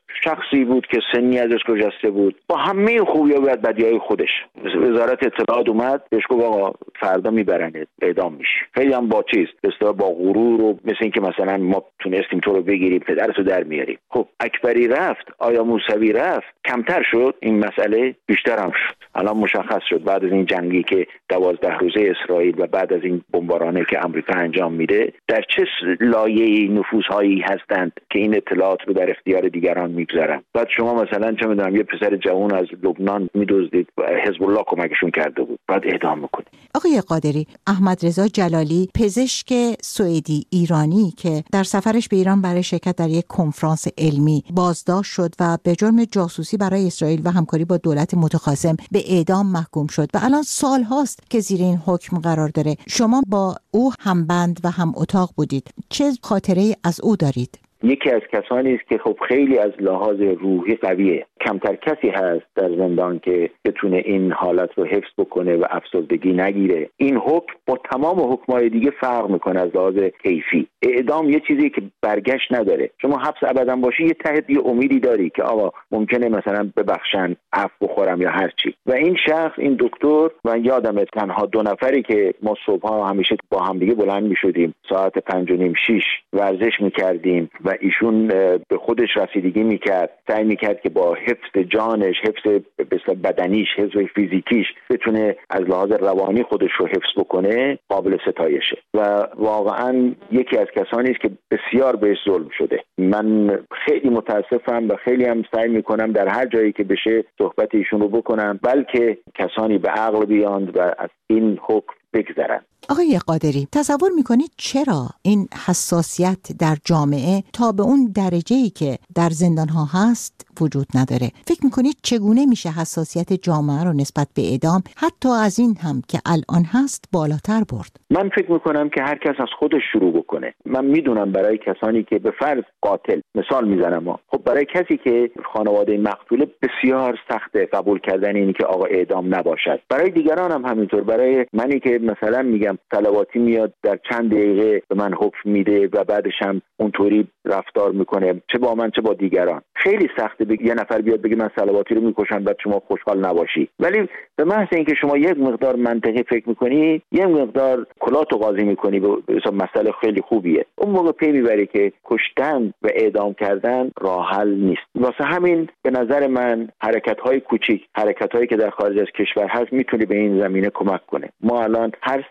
شخصی بود که سنی ازش گذشته بود، با همه خوبی و بدیهای خودش وزارت اطلاعات اومد بهش گفت آقا فردا میبرنت اعدام میشی. خیلی هم با چیز بسیار با غرور و مثل اینکه مثلا ما تونستیم تو رو بگیریم پدرتو در میاریم. خب اکبری رفت، آیا موسوی رفت، کمتر شد این مسئله؟ بیشتر هم شد. الان مشخص شد بعد از این جنگی که 12 روزه اسرائیل و بعد از این بمبارانی که آمریکا انجام میده در چه لایه نفوذهایی هستند که این اطلاعات رو در اختیار دیگران میگذارن. بعد شما مثلا چه میدونم یه پسر جوان از لبنان میدزدید، حزب الله کمکشون کرده بود، بعد اعدام میکنید. آقای قادری، احمد رضا جلالی پزشک سوئدی ایرانی که در سفرش به ایران برای شرکت در یک کنفرانس علمی بازداشت شد و به جرم جاسوسی برای اسرائیل و همکاری با دولت متخاصم به اعدام محکوم شد و الان سال هاست که زیر این حکم قرار داره. شما با او همبند و هم اتاق بودید، چه خاطره‌ای از او دارید؟ یکی از کسانی است که خب خیلی از لحاظ روحی قویه. کمتر کسی هست در زندان که بتونه این حالت رو حفظ بکنه و افسردگی نگیره. این حکم با تمام حکم‌های دیگه فرق میکنه از لحاظ کیفی. اعدام یه چیزی که برگشت نداره. شما حبس ابداً باشی یه ته یه امیدی داری که آقا ممکنه مثلا ببخشن، عفو بخورم یا هر چی. و این شخص، این دکتر، من یادمه تنها 2 نفری که ما صبح‌ها همیشه با هم دیگه بلند می‌شدیم ساعت 5:30-6 ورزش می‌کردیم و ایشون به خودش رسیدگی میکرد، سعی میکرد که با حفظ جانش، حفظ بدنیش، حفظ فیزیکیش بتونه از لحاظ روانی خودش رو حفظ بکنه، قابل ستایشه و واقعا یکی از کسانی است که بسیار بهش ظلم شده. من خیلی متاسفم و خیلی هم سعی میکنم در هر جایی که بشه صحبت ایشون رو بکنم، بلکه کسانی به عقل بیاند و از این حکم بگذرن. آقای قادری، تصور میکنید چرا این حساسیت در جامعه تا به اون درجه‌ای که در زندان‌ها هست وجود نداره؟ فکر میکنید چگونه میشه حساسیت جامعه رو نسبت به اعدام حتی از این هم که الان هست بالاتر برد؟ من فکر میکنم که هر کس از خودش شروع بکنه. من میدونم برای کسانی که به فرض قاتل، مثال میزنم، خب برای کسی که خانواده مقتول بسیار سخته قبول کردن اینی که آقا اعدام نباشد. برای دیگران هم همینطور. برای منی که مثلا میگم صلواتی میاد در چند دقیقه به من حکم میده و بعدش هم اونطوری رفتار میکنه، چه با من چه با دیگران، خیلی سخته یه نفر بیاد بگه من صلواتی رو میکشم بعد شما خوشحال نباشی. ولی به محض اینکه شما یک مقدار منطقی فکر میکنی، یک مقدار کلاتو قاضی میکنی، به مسئله خیلی خوبیه، اون موقع پی میبری که کشتن و اعدام کردن راه حل نیست. واسه همین به نظر من حرکت‌های کوچیک، حرکت‌هایی که در خارج از کشور هست میتونه به این زمینه کمک کنه. ما الان هر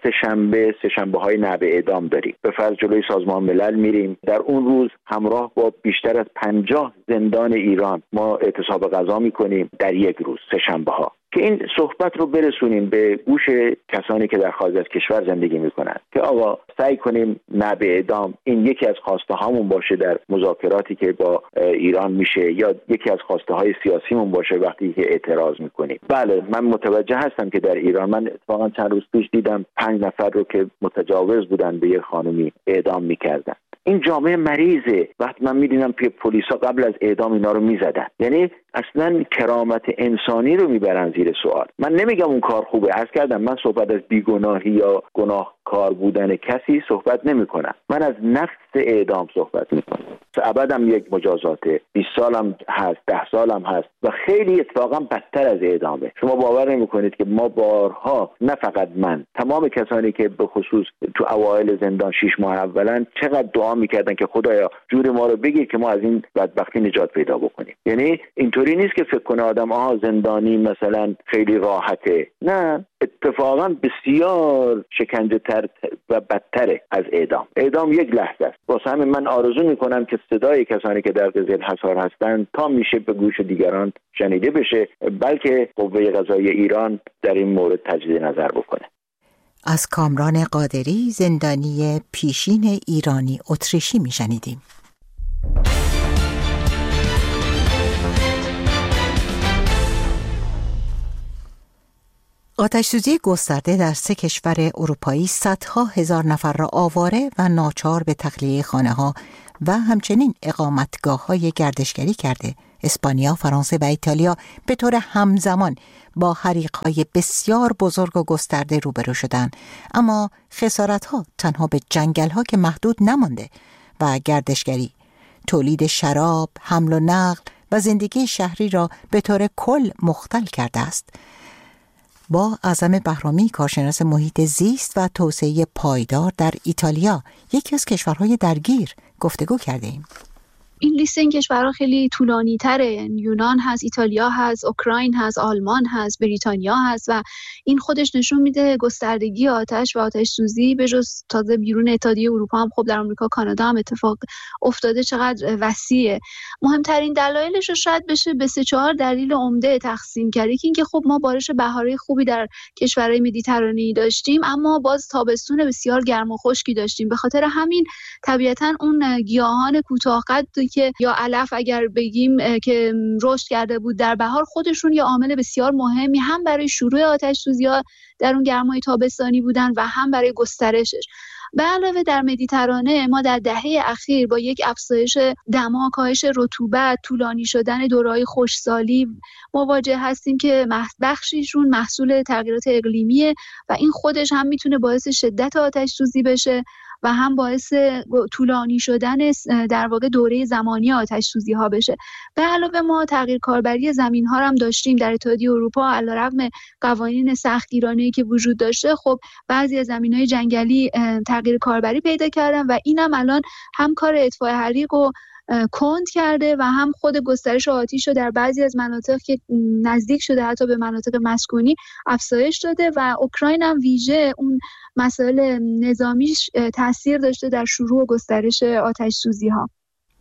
سه شنبه‌های نعب اعدام داریم. به فرض جلوی سازمان ملل میریم، در اون روز همراه با بیشتر از 50 زندان ایران ما اعتصاب غذا میکنیم در یک روز، سه شنبه‌ها، که این صحبت رو برسونیم به گوش کسانی که در خارج از کشور زندگی میکنن که آقا سعی کنیم نعب اعدام این یکی از خواسته هامون باشه در مذاکراتی که با ایران میشه، یا یکی از خواسته های سیاسیمون باشه وقتی که اعتراض میکنیم. بله من متوجه هستم که در ایران، من اتفاقا چند روز پیش دیدم 5 نفر رو که متجاوز بودن به یک خانومی اعدام میکردن. این جامعه مریضه. وقتی من میدونم پلیسا قبل از اعدام اینا رو میزدن، یعنی اصلا کرامت انسانی رو میبرن زیر سوال. من نمیگم اون کار خوبه، عرض کردم من صحبت از بیگناهی یا گناهکار بودن کسی صحبت نمی کنم، من از نفس اعدام صحبت میکنم. ابدم یک مجازاته، 20 سالم هست، 10 سالم هست و خیلی اتفاقا بدتر از اعدامه. شما باور نمیکنید که ما بارها، نه فقط من، تمام کسانی که به خصوص تو اوایل زندان 6 ماه اولن چقدر دعا میکردن که خدایا جور ما رو بگیر که ما از این بدبختی نجات پیدا بکنیم. یعنی اینطوری نیست که فکر کنه آدم زندانی مثلا خیلی راحته، نه، اتفاقا بسیار شکنجه تر و بدتره از اعدام. اعدام یک لحظه است. واسه همین من آرزو میکنم که صدای کسانی که در قضیه حصار هستند تا میشه به گوش دیگران شنیده بشه، بلکه قوه قضاییه ایران در این مورد تجدید نظر بکنه. از کامران قادری، زندانی پیشین ایرانی اتریشی میشنیدیم. آتش‌سوزی گسترده در 3 کشور اروپایی صدها هزار نفر را آواره و ناچار به تخلیه خانه‌ها و همچنین اقامتگاه‌های گردشگری کرده. اسپانیا، فرانسه و ایتالیا به طور همزمان با حریق‌های بسیار بزرگ و گسترده روبرو شدند، اما خسارت‌ها تنها به جنگل‌ها که محدود نمانده و گردشگری، تولید شراب، حمل و نقل و زندگی شهری را به طور کل مختل کرده است. با اعظم بهرامی، کارشناس محیط زیست و توسعه پایدار در ایتالیا، یکی از کشورهای درگیر، گفتگو کردیم. این لیست این کشورها خیلی طولانی تره. یونان هست، ایتالیا هست، اوکراین هست، آلمان هست، بریتانیا هست و این خودش نشون میده گستردگی آتش و آتش سوزی به جز تازه بیرون اتحادیه اروپا هم خب در آمریکا، کانادا هم اتفاق افتاده چقدر وسیعه. مهمترین دلایلش رو شاید بشه به 3-4 دلیل عمده تقسیم کرد. یکی اینکه خب ما بارش بهاری خوبی در کشورهای مدیترانه‌ای داشتیم، اما باز تابستون بسیار گرم و خشکی داشتیم. به خاطر همین طبیعتاً اون گیاهان کوتاه‌قد که یا علف اگر بگیم که رشد کرده بود در بهار، خودشون یه عامل بسیار مهمی هم برای شروع آتش سوزی‌ها در اون گرمای تابستانی بودن و هم برای گسترشش. به علاوه در مدیترانه ما در دهه اخیر با یک افزایش دما، کاهش رطوبت، طولانی شدن دوره‌های خشکسالی مواجه هستیم که بخشیشون محصول تغییرات اقلیمیه و این خودش هم میتونه باعث شدت آتش سوزی بشه و هم باعث طولانی شدن در واقع دوره زمانی آتش سوزی ها بشه. به علاوه ما تغییر کاربری زمین ها هم داشتیم در اتحادیه اروپا. علیرغم قوانین سختگیرانه‌ای که وجود داشته، خب بعضی از زمین‌های جنگلی تغییر کاربری پیدا کردن و اینم الان هم کار اطفاء حریق و کند کرده و هم خود گسترش آتش رو در بعضی از مناطق که نزدیک شده حتی به مناطق مسکونی افزایش داده و اوکراین هم ویژه اون مسائل نظامیش تاثیر داشته در شروع و گسترش آتش سوزی ها.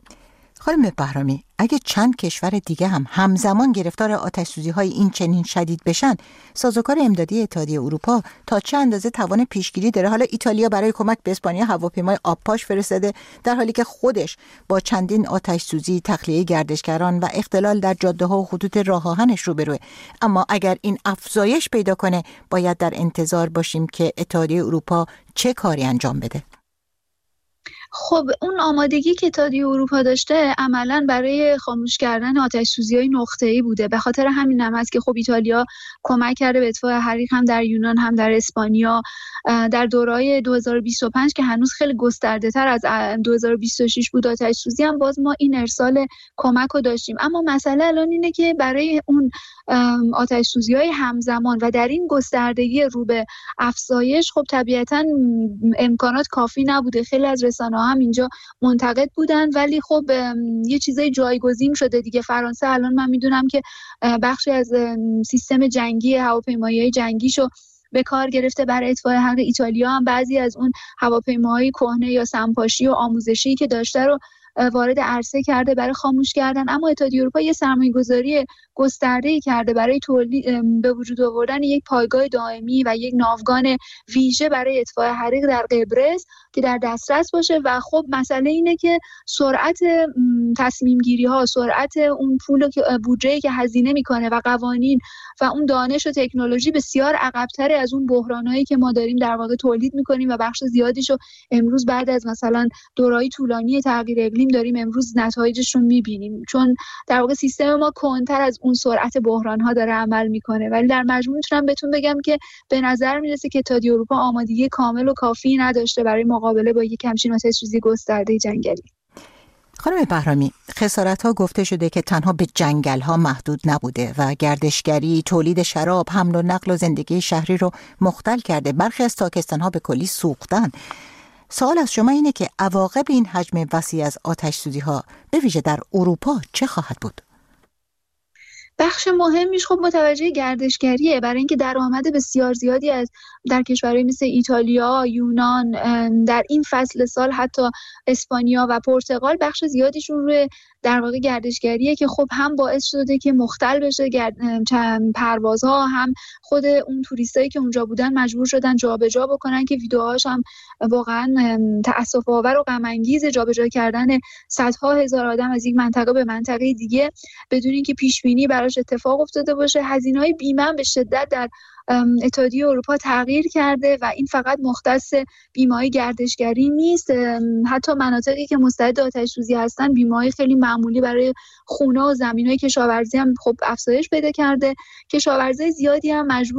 خانم بهرامی، اگه چند کشور دیگه هم همزمان گرفتار آتش سوزی های این چنین شدید بشن، سازوکار امدادی اتحادیه اروپا تا چه اندازه توان پیشگیری داره؟ حالا ایتالیا برای کمک به اسپانیا هواپیمای آبپاش فرستاده، در حالی که خودش با چندین آتش سوزی، تخلیه گردشگران و اختلال در جاده ها و خطوط راه آهنش روبروه. اما اگر این افزایش پیدا کنه، باید در انتظار باشیم که اتحادیه اروپا چه کاری انجام بده؟ خب اون آمادگی که اتحادیه اروپا داشته عملاً برای خاموش کردن آتش سوزی‌های نقطه‌ای بوده. به خاطر همین هم است که خب ایتالیا کمک کرده به اطفاء حریق هم در یونان هم در اسپانیا. در دوره‌های 2025 که هنوز خیلی گسترده‌تر از 2026 بود آتش سوزی، هم باز ما این ارسال کمک رو داشتیم. اما مسئله الان اینه که برای اون آتش سوزی‌های همزمان و در این گستردگی رو به افزایش، خب طبیعتاً امکانات کافی نبوده. خیلی از رسانه‌ها هم اینجا منتقد بودن، ولی خب یه چیزای جایگزین شده دیگه. فرانسه الان من میدونم که بخشی از سیستم جنگی هواپیمایی‌های جنگیشو به کار گرفته برای اطفاء حریق. ایتالیا هم بعضی از اون هواپیماهای کهنه یا سمپاشی و آموزشی که داشته رو وارد عرصه کرده برای خاموش کردن. اما اتحادیه اروپا یه سرمایه‌گذاری گسترده‌ای کرده برای به وجود آوردن یک پایگاه دائمی و یک ناوگان ویژه برای اطفاء حریق در قبرس که در دسترس باشه. و خب مسئله اینه که سرعت تصمیم گیری ها، سرعت اون پول بودجه‌ای که هزینه میکنه و قوانین و اون دانش و تکنولوژی بسیار عقب‌تر از اون بحرانایی که ما داریم در واقع تولید میکنیم و بخش زیادیشو امروز بعد از مثلا دوره‌های طولانی تغییر اقلیم داریم امروز نتایجش رو میبینیم، چون در واقع سیستم ما کندتر از اون سرعت بحران‌ها داره عمل میکنه. ولی در مجموع میتونم بهتون بگم که به نظر میرسه که اتحادیه اروپا آمادگی کامل و کافی نداشته برای مقابله با یک همچین آتش سوزی گسترده جنگلی. خانم بهرامی، خسارت‌ها گفته شده که تنها به جنگل‌ها محدود نبوده و گردشگری، تولید شراب، حمل و نقل و زندگی شهری رو مختل کرده. برخی از تاکستان‌ها به کلی سوختن. سوال از شما اینه که عواقب این حجم وسیع از آتش سوزی‌ها به ویژه در اروپا چه خواهد بود؟ بخش مهمیش خب متوجه گردشگریه، برای اینکه درآمد بسیار زیادی از در کشورهای مثل ایتالیا، یونان، در این فصل سال حتی اسپانیا و پرتغال بخش زیادیشون روی در واقع گردشگریه که خب هم باعث شده که مختل بشه پروازها، هم خود اون توریستایی که اونجا بودن مجبور شدن جابجا بکنن که ویدیوهاش هم واقعا تأسف آور و غم انگیز، جابجا کردن صدها هزار آدم از یک منطقه به منطقه دیگه بدون اینکه پیش بینی براش اتفاق افتاده باشه. هزینه‌های بیمه به شدت در اتحادیه اروپا تغییر کرده و این فقط مختص بیمه‌های گردشگری نیست. حتی مناطقی که مستعد آتش سوزی هستن بیمه‌های خیلی معمولی برای خونه و زمین‌های کشاورزی هم خب افزایش پیدا کرده. کشاورزای زیادی هم مجبور